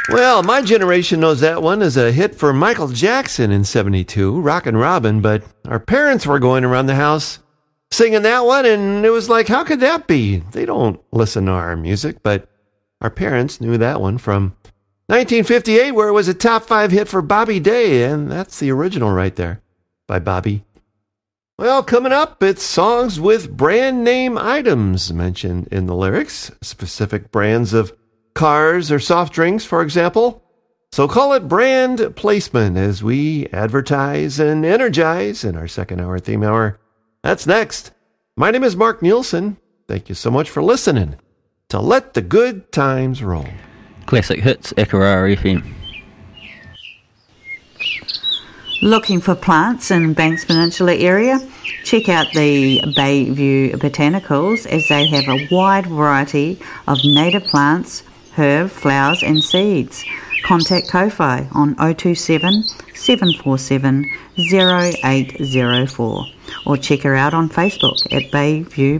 Well, my generation knows that one as a hit for Michael Jackson in 72, Rockin' Robin, but our parents were going around the house singing that one, and it was like, how could that be? They don't listen to our music, but our parents knew that one from 1958, where it was a top 5 hit for Bobby Day, and that's the original right there by Bobby. Well, coming up, it's songs with brand name items mentioned in the lyrics, specific brands of cars or soft drinks, for example. So call it brand placement as we advertise and energize in our second hour theme hour. That's next. My name is Mark Nielsen. Thank you so much for listening to Let the Good Times Roll. Classic Hits, Ekarara FM. Looking for plants in Banks Peninsula area? Check out the Bayview Botanicals as they have a wide variety of native plants, herb, flowers and seeds. Contact Ko-Fi on 027 747 0804 or check her out on Facebook at Bayview